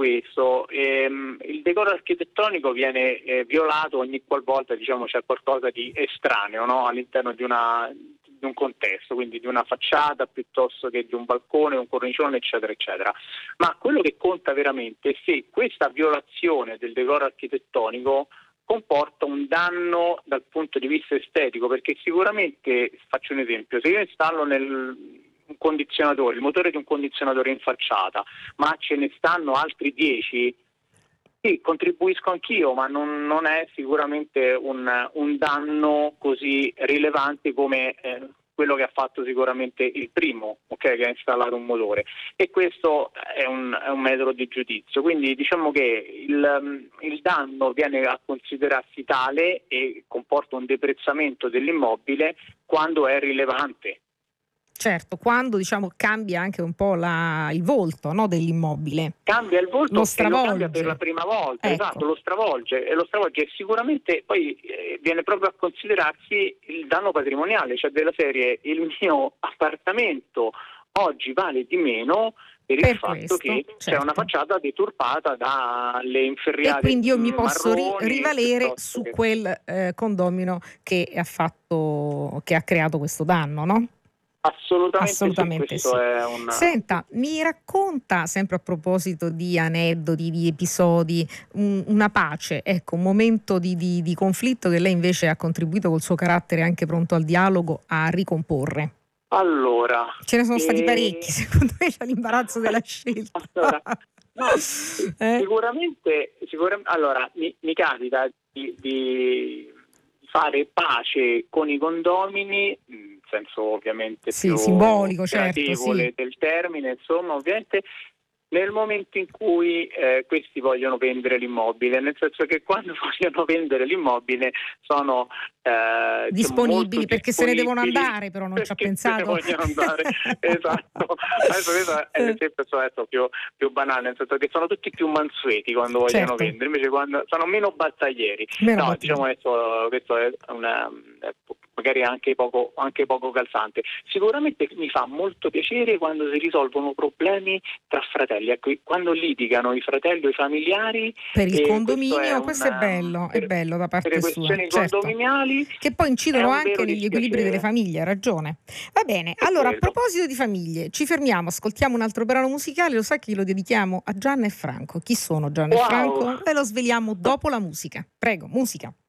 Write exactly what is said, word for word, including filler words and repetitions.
questo, ehm, il decoro architettonico viene eh, violato ogni qualvolta, diciamo, c'è qualcosa di estraneo, no? All'interno di una di un contesto, quindi di una facciata piuttosto che di un balcone, un cornicione, eccetera, eccetera. Ma quello che conta veramente è se questa violazione del decoro architettonico comporta un danno dal punto di vista estetico, perché sicuramente, faccio un esempio, se io installo nel un condizionatore, il motore di un condizionatore in facciata, ma ce ne stanno altri dieci, sì, contribuisco anch'io, ma non, non è sicuramente un, un danno così rilevante come eh, quello che ha fatto sicuramente il primo, ok, che ha installato un motore. E questo è un, è un metodo di giudizio. Quindi diciamo che il, il danno viene a considerarsi tale e comporta un deprezzamento dell'immobile quando è rilevante. Certo, quando diciamo cambia anche un po' la, il volto, no, dell'immobile. Cambia il volto Lo e lo cambia stravolge. per la prima volta, Ecco. esatto, lo stravolge e lo stravolge e sicuramente poi eh, viene proprio a considerarsi il danno patrimoniale, cioè della serie il mio appartamento oggi vale di meno per il Per fatto questo, che certo. c'è una facciata deturpata dalle inferriate E quindi io mi posso ri- marroni, rivalere piuttosto su che... quel eh, condomino che ha fatto, che ha creato questo danno, no? Assolutamente, Assolutamente sì, questo sì. è un... Senta, mi racconta, sempre a proposito di aneddoti, di episodi, un- una pace, ecco, un momento di, di- di conflitto che lei invece ha contribuito col suo carattere anche pronto al dialogo a ricomporre. Allora... Ce ne sono stati parecchi, eh, secondo me c'è l'imbarazzo della scelta. allora, no, Eh? sicuramente, sicuramente allora mi, mi capita di, di fare pace con i condomini, in senso ovviamente Sì, più simbolico, certo, sì. gradevole del termine, insomma, ovviamente nel momento in cui eh, questi vogliono vendere l'immobile, nel senso che quando vogliono vendere l'immobile sono eh, diciamo, molto Disponibili perché se ne devono disponibili andare, però non ci ha perché se ne pensato. vogliono andare. Esatto. Adesso questo è l'esempio adesso più, più banale, nel senso che sono tutti più mansueti quando vogliono Certo. vendere, invece quando sono meno battaglieri. Meno no, battaglieri. diciamo adesso questo è una è magari anche poco, anche poco calzante. Sicuramente mi fa molto piacere quando si risolvono problemi tra fratelli, ecco, quando litigano i fratelli o i familiari. Per il eh, condominio, questo è, questo è un, bello, è per, bello da per le parte sua, questioni certo. condominiali Che poi è incidono un anche vero negli equilibri delle dispiacere. famiglie, ha ragione. Va bene, È allora a quello. proposito di famiglie, ci fermiamo, ascoltiamo un altro brano musicale, lo sa che lo dedichiamo a Gianna e Franco. Chi sono Gianna e Wow! Franco? Ve lo sveliamo dopo la musica. Prego, musica.